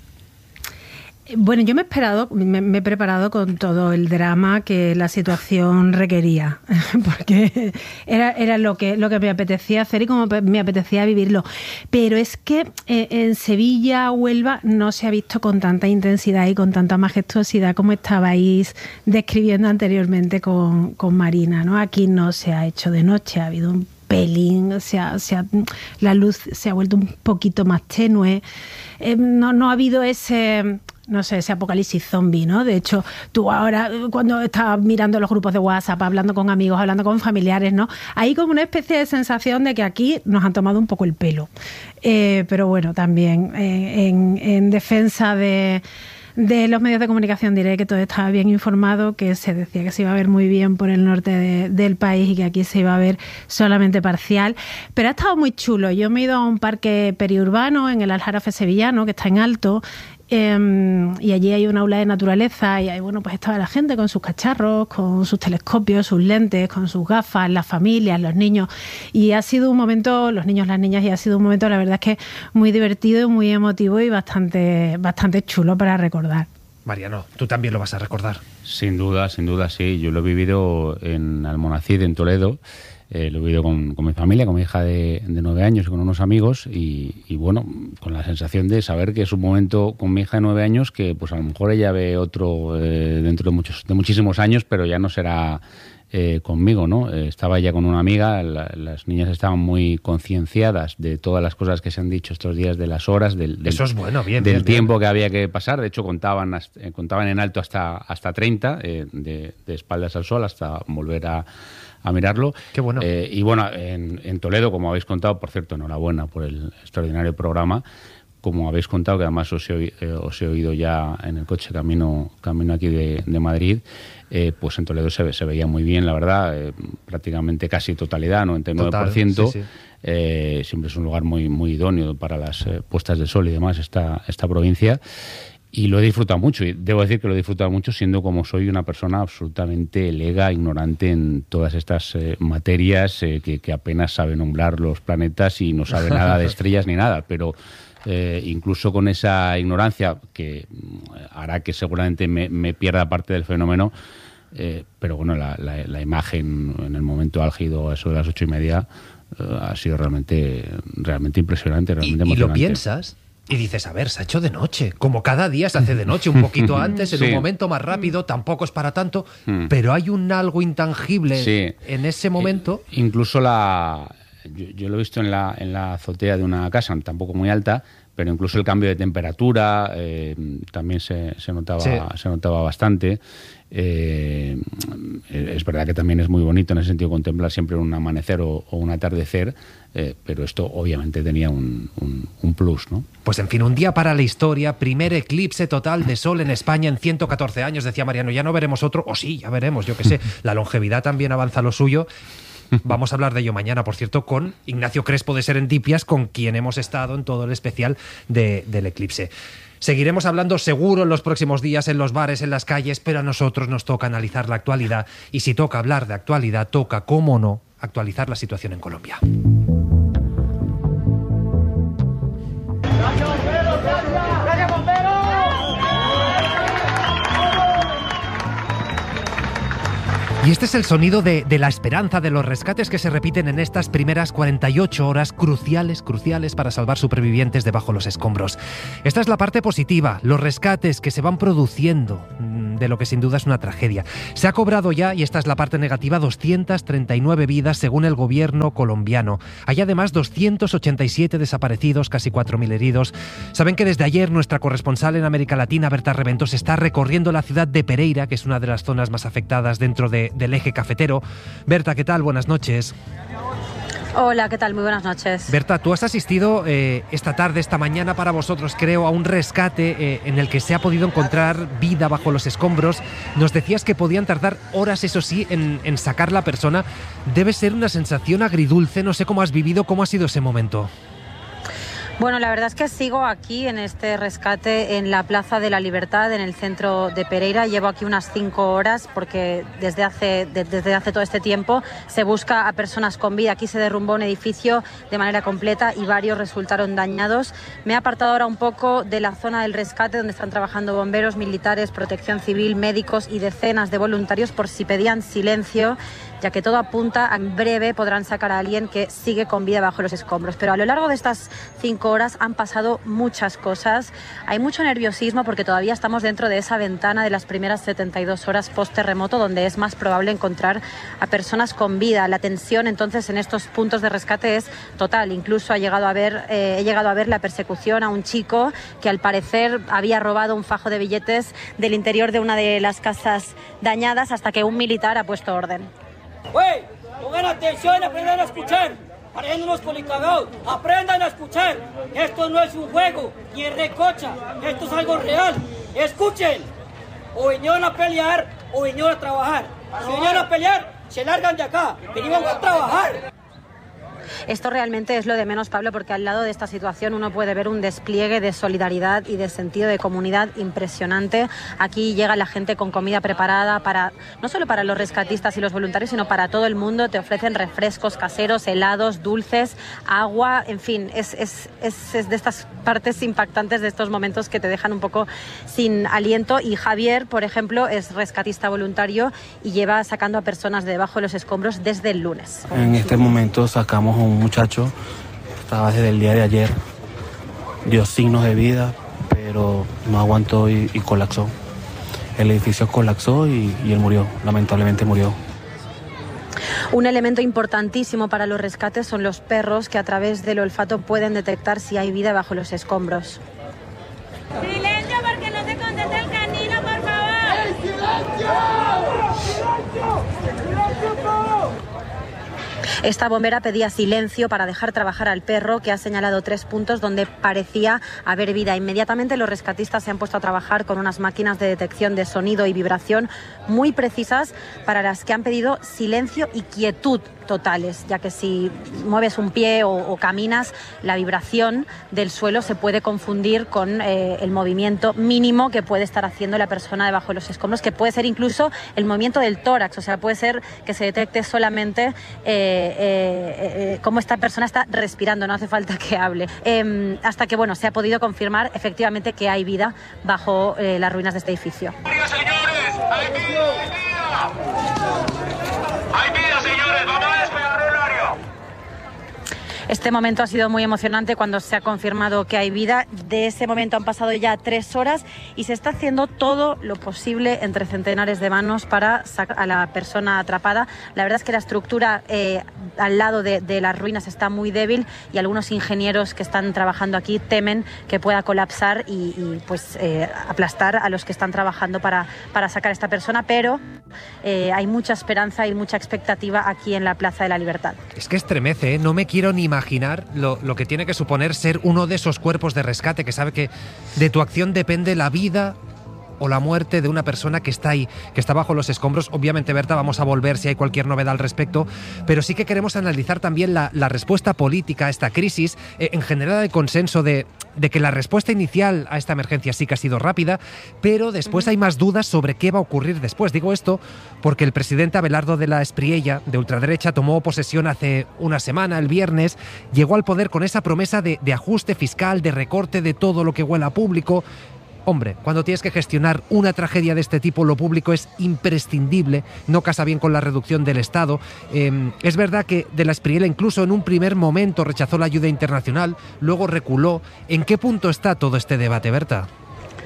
Bueno, yo me he preparado con todo el drama que la situación requería, porque era lo que me apetecía hacer y como me apetecía vivirlo. Pero es que en Sevilla, Huelva, no se ha visto con tanta intensidad y con tanta majestuosidad como estabais describiendo anteriormente con Marina, ¿no? Aquí no se ha hecho de noche, ha habido un pelín, la luz se ha vuelto un poquito más tenue, no ha habido ese apocalipsis zombie, ¿no? De hecho, tú ahora, cuando estás mirando los grupos de WhatsApp, hablando con amigos, hablando con familiares, ¿no? Hay como una especie de sensación de que aquí nos han tomado un poco el pelo. Pero bueno, también en defensa de los medios de comunicación diré que todo estaba bien informado, que se decía que se iba a ver muy bien por el norte del país y que aquí se iba a ver solamente parcial, pero ha estado muy chulo. Yo me he ido a un parque periurbano en el Aljarafe sevillano, que está en alto, y allí hay un aula de naturaleza y ahí, bueno, pues estaba la gente con sus cacharros, con sus telescopios, sus lentes, con sus gafas, las familias, los niños, y ha sido un momento, los niños, las niñas, y ha sido un momento, la verdad es que muy divertido, muy emotivo y bastante chulo para recordar. Mariano, tú también lo vas a recordar. Sin duda, sí. Yo lo he vivido en Almonacid, en Toledo. Lo he vivido con mi familia, con mi hija de 9 años y con unos amigos y bueno, con la sensación de saber que es un momento con mi hija de 9 años que pues a lo mejor ella ve otro dentro de muchísimos años, pero ya no será conmigo, ¿no? Estaba ya con una amiga, las niñas estaban muy concienciadas de todas las cosas que se han dicho estos días, de las horas, eso es bueno, bien, del bien, tiempo que había que pasar. De hecho, contaban en alto hasta 30, de espaldas al sol, hasta volver a mirarlo. Qué bueno. Y bueno, en Toledo, como habéis contado, por cierto, enhorabuena por el extraordinario programa. Como habéis contado, que además os he oído ya en el coche camino aquí de Madrid, pues en Toledo se veía muy bien, la verdad, prácticamente casi totalidad, 99%. Total, sí. Siempre es un lugar muy, muy idóneo para las puestas de sol y demás, esta provincia. Y lo he disfrutado mucho, y debo decir que lo he disfrutado mucho siendo como soy una persona absolutamente lega, ignorante en todas estas materias, que apenas sabe nombrar los planetas y no sabe nada de estrellas ni nada, pero incluso con esa ignorancia que hará que seguramente me pierda parte del fenómeno, pero bueno, la imagen en el momento álgido, eso de las 8:30, ha sido realmente impresionante, realmente emocionante. ¿Y lo piensas? Y dices, a ver, se ha hecho de noche, como cada día se hace de noche, un poquito antes, en un momento más rápido, tampoco es para tanto, pero hay algo intangible en ese momento. Incluso yo lo he visto en la azotea de una casa, tampoco muy alta, pero incluso el cambio de temperatura también se notaba bastante. Es verdad que también es muy bonito en ese sentido contemplar siempre un amanecer o un atardecer, pero esto obviamente tenía un plus, ¿no? Pues en fin, un día para la historia, primer eclipse total de sol en España en 114 años, decía Mariano. Ya no veremos otro, o sí, ya veremos, yo qué sé, la longevidad también avanza lo suyo. Vamos a hablar de ello mañana, por cierto, con Ignacio Crespo de Serendipias, con quien hemos estado en todo el especial del eclipse. Seguiremos hablando seguro en los próximos días, en los bares, en las calles, pero a nosotros nos toca analizar la actualidad. Y si toca hablar de actualidad, toca, cómo no, actualizar la situación en Colombia. Y este es el sonido de la esperanza, de los rescates que se repiten en estas primeras 48 horas cruciales para salvar supervivientes debajo los escombros. Esta es la parte positiva, los rescates que se van produciendo de lo que sin duda es una tragedia. Se ha cobrado ya, y esta es la parte negativa, 239 vidas según el gobierno colombiano. Hay además 287 desaparecidos, casi 4.000 heridos. Saben que desde ayer nuestra corresponsal en América Latina, Berta Reventos, está recorriendo la ciudad de Pereira, que es una de las zonas más afectadas dentro de del eje cafetero. Berta, ¿qué tal? Buenas noches. Hola, ¿qué tal? Muy buenas noches. Berta, tú has asistido esta tarde, esta mañana para vosotros, creo, a un rescate en el que se ha podido encontrar vida bajo los escombros. Nos decías que podían tardar horas, eso sí, en sacar la persona. Debe ser una sensación agridulce. No sé cómo has vivido, cómo ha sido ese momento. Bueno, la verdad es que sigo aquí en este rescate en la Plaza de la Libertad, en el centro de Pereira. Llevo aquí unas 5 horas porque desde hace todo este tiempo se busca a personas con vida. Aquí se derrumbó un edificio de manera completa y varios resultaron dañados. Me he apartado ahora un poco de la zona del rescate donde están trabajando bomberos, militares, protección civil, médicos y decenas de voluntarios por si pedían silencio, ya que todo apunta a en breve podrán sacar a alguien que sigue con vida bajo los escombros. Pero a lo largo de estas 5 horas han pasado muchas cosas. Hay mucho nerviosismo porque todavía estamos dentro de esa ventana de las primeras 72 horas post-terremoto donde es más probable encontrar a personas con vida. La tensión entonces en estos puntos de rescate es total. Incluso he llegado a ver la persecución a un chico que al parecer había robado un fajo de billetes del interior de una de las casas dañadas hasta que un militar ha puesto orden. ¡Wey! Pongan atención y aprendan a escuchar. Paren unos colicagados. Aprendan a escuchar. Esto no es un juego, ni es recocha. Esto es algo real. Escuchen. O vinieron a pelear o vinieron a trabajar. Si vinieron a pelear, se largan de acá. Venimos a trabajar. Esto realmente es lo de menos, Pablo, porque al lado de esta situación uno puede ver un despliegue de solidaridad y de sentido de comunidad impresionante. Aquí llega la gente con comida preparada no solo para los rescatistas y los voluntarios, sino para todo el mundo. Te ofrecen refrescos caseros, helados, dulces, agua, en fin, es de estas partes impactantes de estos momentos que te dejan un poco sin aliento. Y Javier, por ejemplo, es rescatista voluntario y lleva sacando a personas de debajo de los escombros desde el lunes. En este momento sacamos a un muchacho, estaba desde el día de ayer, dio signos de vida, pero no aguantó y colapsó. El edificio colapsó y él murió, lamentablemente murió. Un elemento importantísimo para los rescates son los perros que a través del olfato pueden detectar si hay vida bajo los escombros. ¡Silencio porque no se contesta el canino, por favor! ¡Silencio! ¡Silencio! ¡Silencio todo! Esta bombera pedía silencio para dejar trabajar al perro, que ha señalado 3 puntos donde parecía haber vida. Inmediatamente los rescatistas se han puesto a trabajar con unas máquinas de detección de sonido y vibración muy precisas para las que han pedido silencio y quietud totales, ya que si mueves un pie o caminas, la vibración del suelo se puede confundir con el movimiento mínimo que puede estar haciendo la persona debajo de los escombros, que puede ser incluso el movimiento del tórax, o sea, puede ser que se detecte solamente cómo esta persona está respirando, no hace falta que hable. Hasta que, bueno, se ha podido confirmar efectivamente que hay vida bajo las ruinas de este edificio. ¡Señores! ¡Hay vida! ¡Hay vida, señores! ¡Vamos a despegar el horario! Este momento ha sido muy emocionante cuando se ha confirmado que hay vida. De ese momento han pasado ya 3 horas y se está haciendo todo lo posible entre centenares de manos para sacar a la persona atrapada. La verdad es que la estructura al lado de las ruinas está muy débil y algunos ingenieros que están trabajando aquí temen que pueda colapsar y aplastar a los que están trabajando para sacar a esta persona, pero hay mucha esperanza y mucha expectativa aquí en la Plaza de la Libertad. Es que estremece, ¿eh? No me quiero ni imaginar lo que tiene que suponer ser uno de esos cuerpos de rescate que sabe que de tu acción depende la vida o la muerte de una persona que está ahí, que está bajo los escombros. Obviamente, Berta, vamos a volver si hay cualquier novedad al respecto, pero sí que queremos analizar también la respuesta política a esta crisis. En general, el consenso de que la respuesta inicial a esta emergencia sí que ha sido rápida, pero después hay más dudas sobre qué va a ocurrir después. Digo esto porque el presidente Abelardo de la Espriella, de ultraderecha, tomó posesión hace una semana, el viernes, llegó al poder con esa promesa de ajuste fiscal, de recorte de todo lo que huela a público. Hombre, cuando tienes que gestionar una tragedia de este tipo, lo público es imprescindible, no casa bien con la reducción del Estado. Es verdad que de la Espriella incluso en un primer momento rechazó la ayuda internacional, luego reculó. ¿En qué punto está todo este debate, Berta?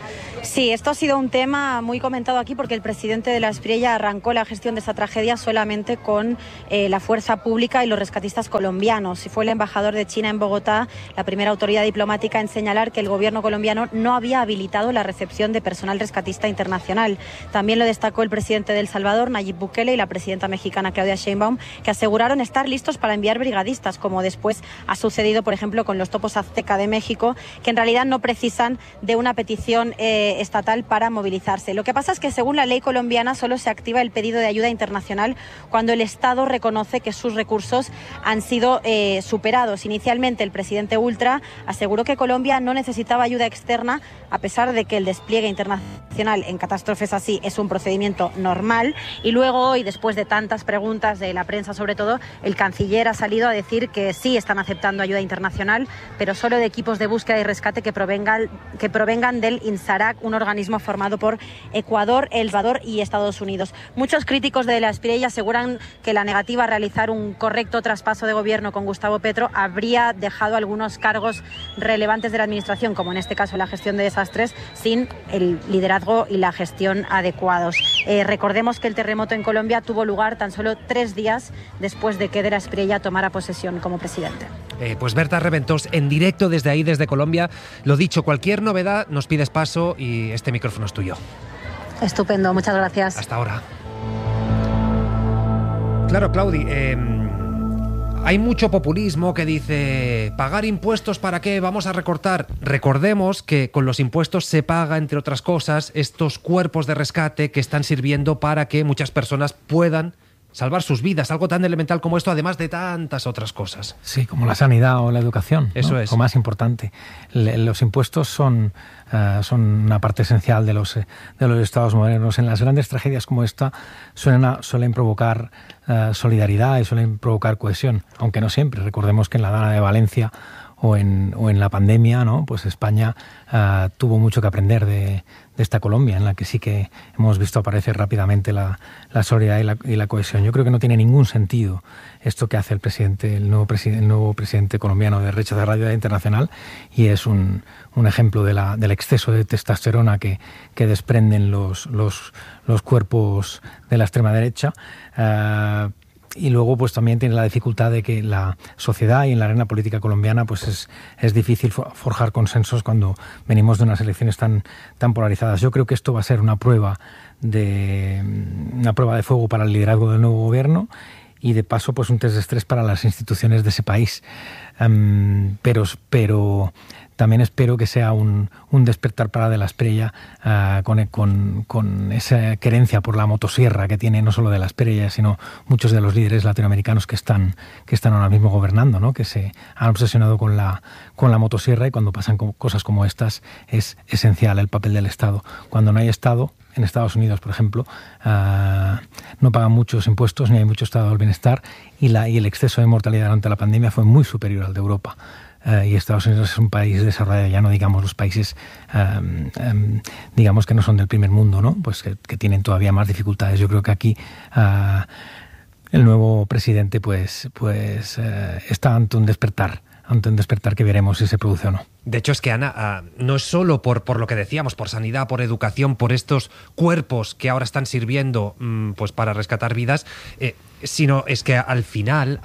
Sí, esto ha sido un tema muy comentado aquí porque el presidente de la Espriella arrancó la gestión de esta tragedia solamente con la fuerza pública y los rescatistas colombianos. Y fue el embajador de China en Bogotá, la primera autoridad diplomática en señalar que el gobierno colombiano no había habilitado la recepción de personal rescatista internacional. También lo destacó el presidente de El Salvador, Nayib Bukele, y la presidenta mexicana, Claudia Sheinbaum, que aseguraron estar listos para enviar brigadistas, como después ha sucedido, por ejemplo, con los topos azteca de México, que en realidad no precisan de una petición estatal para movilizarse. Lo que pasa es que según la ley colombiana solo se activa el pedido de ayuda internacional cuando el Estado reconoce que sus recursos han sido superados. Inicialmente el presidente ultra aseguró que Colombia no necesitaba ayuda externa, a pesar de que el despliegue internacional en catástrofes así es un procedimiento normal. Y luego hoy, después de tantas preguntas de la prensa sobre todo, el canciller ha salido a decir que sí están aceptando ayuda internacional, pero solo de equipos de búsqueda y rescate que provengan del INSARAC, un organismo formado por Ecuador, El Salvador y Estados Unidos. Muchos críticos de la Espriella aseguran que la negativa a realizar un correcto traspaso de gobierno con Gustavo Petro habría dejado algunos cargos relevantes de la administración, como en este caso la gestión de desastres, sin el liderazgo y la gestión adecuados. Recordemos que el terremoto en Colombia tuvo lugar tan solo 3 días después de que de la Espriella tomara posesión como presidente. Pues Berta Reventós, en directo desde ahí, desde Colombia. Lo dicho, cualquier novedad nos pides paso y este micrófono es tuyo. Estupendo, muchas gracias. Hasta ahora. Claro, Claudi, hay mucho populismo que dice, ¿pagar impuestos para qué? Vamos a recortar. Recordemos que con los impuestos se paga, entre otras cosas, estos cuerpos de rescate que están sirviendo para que muchas personas puedan salvar sus vidas, algo tan elemental como esto, además de tantas otras cosas. Sí, como la sanidad o la educación. Eso, ¿no? Es. Lo más importante. Los impuestos son una parte esencial de los estados modernos. En las grandes tragedias como esta suelen provocar solidaridad y suelen provocar cohesión, aunque no siempre. Recordemos que en la Dana de Valencia o en la pandemia, ¿no? Pues España tuvo mucho que aprender de esta Colombia, en la que sí que hemos visto aparecer rápidamente la solidaridad y la cohesión. Yo creo que no tiene ningún sentido esto que hace el nuevo presidente colombiano de rechazar la ayuda internacional, y es un ejemplo del exceso de testosterona que desprenden los cuerpos de la extrema derecha. Y luego pues también tiene la dificultad de que la sociedad y en la arena política colombiana pues es difícil forjar consensos cuando venimos de unas elecciones tan polarizadas. Yo creo que esto va a ser una prueba de fuego para el liderazgo del nuevo gobierno y de paso pues un test de estrés para las instituciones de ese país. Pero también espero que sea un despertar para de la Espriella con esa querencia por la motosierra que tiene no solo de la Espriella, sino muchos de los líderes latinoamericanos que están ahora mismo gobernando, ¿no? Que se han obsesionado con la motosierra, y cuando pasan cosas como estas es esencial el papel del Estado. Cuando no hay Estado, en Estados Unidos, por ejemplo, no pagan muchos impuestos, ni hay mucho estado del bienestar, y el exceso de mortalidad durante la pandemia fue muy superior al de Europa. Y Estados Unidos es un país desarrollado, ya no digamos los países digamos que no son del primer mundo, ¿no? Pues que tienen todavía más dificultades. Yo creo que aquí el nuevo presidente pues está ante un despertar que veremos si se produce o no. De hecho, es que, Ana, no es solo por lo que decíamos, por sanidad, por educación, por estos cuerpos que ahora están sirviendo pues para rescatar vidas, sino es que al final,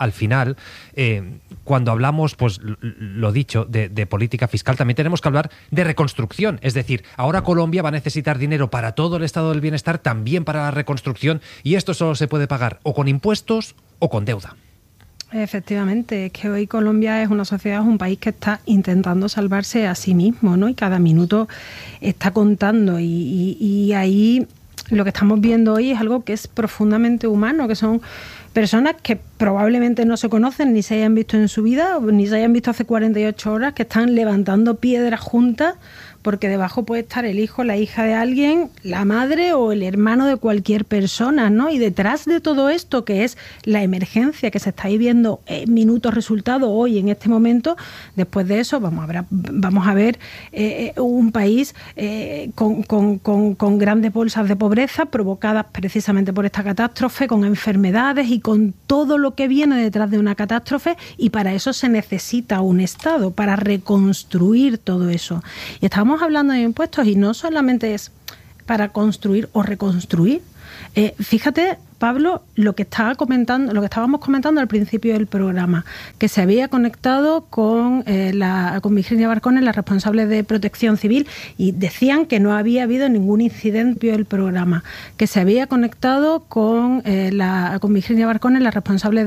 cuando hablamos, pues lo dicho, de política fiscal, también tenemos que hablar de reconstrucción. Es decir, ahora Colombia va a necesitar dinero para todo el estado del bienestar, también para la reconstrucción, y esto solo se puede pagar o con impuestos o con deuda. Efectivamente, es que hoy Colombia es una sociedad, es un país que está intentando salvarse a sí mismo, ¿no? Y cada minuto está contando, y ahí lo que estamos viendo hoy es algo que es profundamente humano, que son personas que probablemente no se conocen, ni se hayan visto en su vida, ni se hayan visto hace 48 horas, que están levantando piedras juntas, porque debajo puede estar el hijo, la hija de alguien, la madre o el hermano de cualquier persona, ¿no? Y detrás de todo esto, que es la emergencia que se está viviendo minutos resultado hoy, en este momento, después de eso vamos a ver un país con grandes bolsas de pobreza provocadas precisamente por esta catástrofe, con enfermedades y con todo lo que viene detrás de una catástrofe, y para eso se necesita un Estado, para reconstruir todo eso. Y estábamos estamos hablando de impuestos y no solamente es para construir o reconstruir. Fíjate, Pablo, lo que estábamos comentando al principio del programa, que se había conectado con Virginia Barcone, la responsable de Protección Civil, y decían que no había habido ningún incidente del programa, que se había conectado con Virginia Barcone, la responsable